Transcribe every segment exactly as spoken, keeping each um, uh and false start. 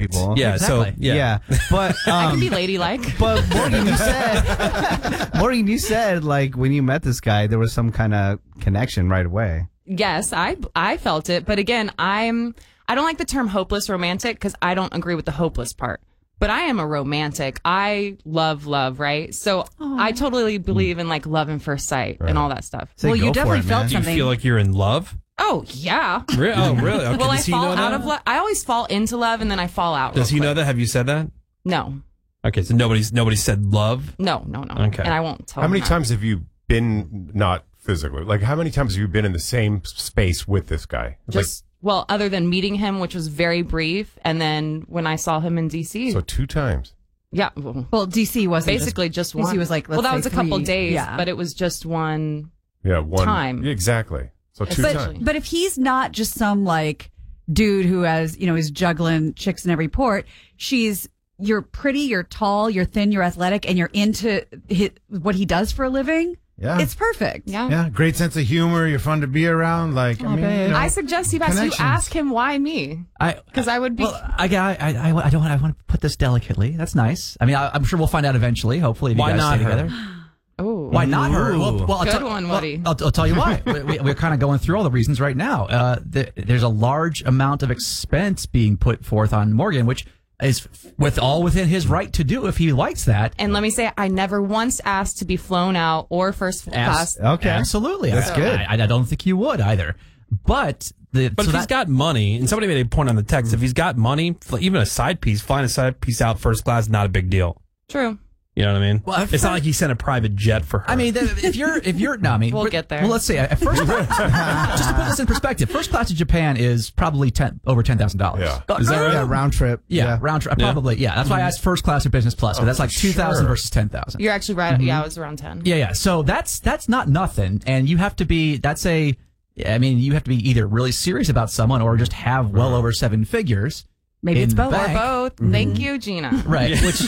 people. Yeah, Exactly. so, yeah. yeah. But um, I can be ladylike. But Morgan, you said, Morgan, you said like when you met this guy, there was some kind of connection right away. Yes, I I felt it, but again, I'm I don't like the term hopeless romantic because I don't agree with the hopeless part. But I am a romantic. I love love, right? So I totally believe in like love and first sight Right. and all that stuff. Say Well, you go for definitely it, felt man. Do you something. feel like you're in love? Oh yeah. Re- oh, really? Okay. Well, I Does he fall know out that? of love. I always fall into love and then I fall out. Does real he know quick. that? Have you said that? No, Okay, so nobody's nobody said love. no, no, no. Okay. And I won't tell. How him many that. times have you been not physically? Like, how many times have you been in the same space with this guy? Just well, other than meeting him, which was very brief, and then when I saw him in D C. like, so two times. Yeah. Well, Well, D C wasn't basically just, D C one. was like, well, let's that say was a couple three. days, Yeah. but it was just one. Yeah, one Time. Yeah, exactly. So two But, times. but if he's not just some like dude who has, you know, is juggling chicks in every port, she's, you're pretty, you're tall, you're thin, you're athletic, and you're into his, what he does for a living. Yeah. It's perfect. Yeah. Yeah, great sense of humor. You're fun to be around. Like, I mean, you know, I suggest you, you connections. ask him why me, I because I would be. Well, I, I, I, I don't. I want to put this delicately. That's nice. I mean, I, I'm sure we'll find out eventually. Hopefully, if Why you guys not stay her? together. oh, Why not her? Well, well, I'll Good tell- one, well, Woody. I'll, I'll tell you why. we, we- we're kind of going through all the reasons right now. Uh, the, there's a large amount of expense being put forth on Morgan, which is with all within his right to do if he likes that. And let me say, I never once asked to be flown out or first class. Abs- Okay. absolutely. That's I, good. I, I don't think you would either. But the But so if he's that- got money, and somebody made a point on the text, if he's got money, fl- even a side piece, flying a side piece out first class is not a big deal. True. You know what I mean? Well, at it's not first- like he sent a private jet for her. I mean, th- if you're if you're no, I mean, We'll we're- get there. Well, let's see. At first, just to put this in perspective, first class to Japan is probably ten over ten thousand dollars. Yeah. is that right? Yeah, round trip. Yeah, round trip. Yeah. Probably. Yeah, that's why I asked first class or business plus. But that's like two thousand sure. versus ten thousand. You're actually right. Yeah, I was around ten. Yeah, yeah. So that's that's not nothing, and you have to be. That's a. I mean, you have to be either really serious about someone or just have well over seven figures. Maybe in it's both. the Or bank. both. Thank you, Gina. Right, which,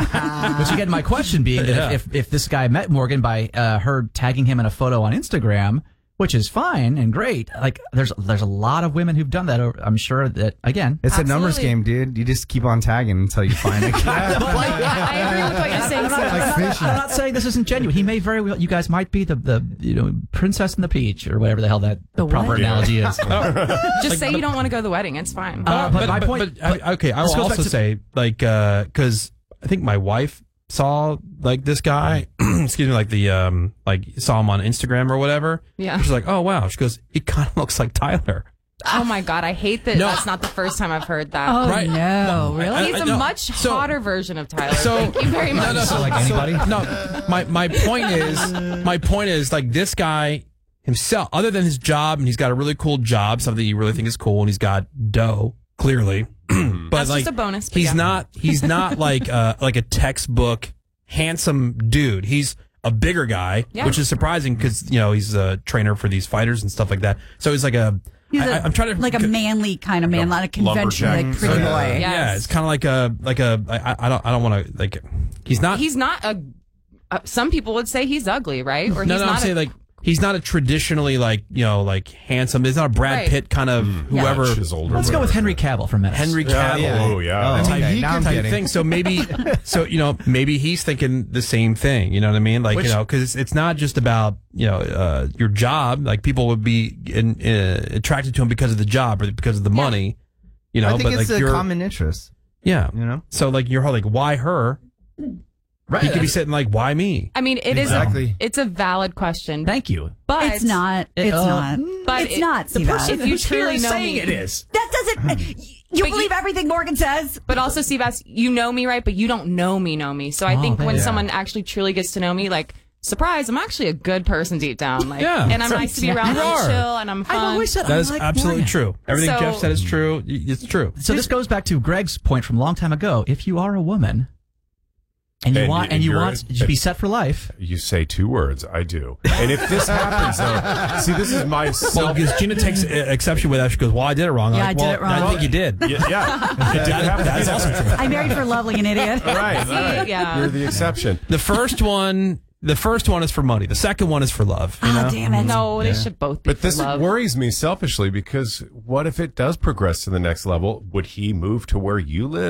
which again, my question being that Yeah. if, if if this guy met Morgan by uh, her tagging him in a photo on Instagram, which is fine and great, like there's there's a lot of women who've done that. Over, I'm sure that again, It's a numbers Absolutely. game, dude. You just keep on tagging until you find it. I, I agree with what you're saying. I'm not, too. I'm not- fishing. I'm not saying this isn't genuine. He may very well. You guys might be the the you know princess and the peach or whatever the hell that the, The proper what? analogy is. Just say you don't want to go to the wedding. It's fine. Uh, but my point- but, uh, okay, I this will goes back also to- say, like, because I think my wife saw like this guy, excuse me, like the um, like saw him on Instagram or whatever. Yeah. She's like, oh wow. She goes, he kind of looks like Tyler. Oh my God, I hate that. No. That's not the first time I've heard that. Oh Right. no, really? I- He's I a know. much So- hotter version of Tyler. So- Thank you very much. No, no, so like anybody? No, my my point is, my point is like this guy himself, other than his job, and he's got a really cool job, something you really think is cool, and he's got dough, clearly. but That's like, just a bonus, but He's yeah. not. He's not like uh, like a textbook handsome dude. He's a bigger guy, Yeah. which is surprising because you know he's a trainer for these fighters and stuff like that. So he's like a. He's I- a- I- I'm trying to like a manly kind of man, not a conventional like lumberjack pretty sort of- boy. Yeah. Yeah, Yes. it's kind of like a like a. I, I don't. I don't want to like. He's not. He's not a. Uh, some people would say he's ugly, right? Or No, he's no, not I'm a, saying like he's not a traditionally like you know like handsome. He's not a Brad Right. Pitt kind of whoever. Chiseled or Let's go with whatever. Henry Cavill for a minute. Henry Yeah, Cavill. Oh, yeah. Oh, type, okay, now I'm type getting. thing. So maybe, so you know, maybe he's thinking the same thing. You know what I mean? Like Which- you know, because it's, it's not just about you know uh, your job. Like people would be in, uh, attracted to him because of the job or because of the money. You know, I think but it's like a you're common interest. yeah. You know. So like you're like why her? Right. He could be sitting like why me? I mean, it is. Exactly. A, it's a valid question. Thank you. but It's not. It- It's uh, not. but it's it- not. the Siva. person- If you who's here truly is know saying me- it is. That doesn't. You But you- believe everything Morgan says? But also, Seabass, you know me, right? But you don't know me, know me. So I Oh, think when yeah. someone actually truly gets to know me, like, surprise, I'm actually a good person deep down. Like, Yeah. and I'm nice to be around. You I'm are. chill and I'm fun. I've always said That I is like absolutely Morgan. true. Everything So- Jeff said is true. Y- It's true. So this goes back to Greg's point from a long time ago. If you are a woman and you And want you- and you you're- want to be set for life, You say two words. I do. And if this happens, though, see, this is my Well, self. because Gina takes uh, exception with that. She goes, well, I did it wrong. I'm Yeah, like, I did well, it wrong. I think you did. Yeah, yeah. That- that happens. That's also true. I married for love like an idiot. Right, right. Yeah. You're the exception. The first one, the first one is for money. The second one is for love. You Oh know? damn it! No, they should both be But this for love. worries me selfishly because what if it does progress to the next level? Would he move to where you live?